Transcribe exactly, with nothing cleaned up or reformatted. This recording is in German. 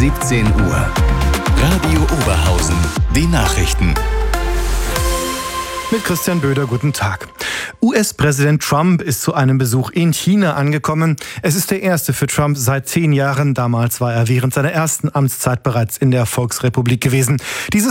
siebzehn Uhr. Radio Oberhausen. Die Nachrichten. Mit Christian Böder, guten Tag. U S-Präsident Trump ist zu einem Besuch in China angekommen. Es ist der erste für Trump seit zehn Jahren. Damals war er während seiner ersten Amtszeit bereits in der Volksrepublik gewesen. Dieses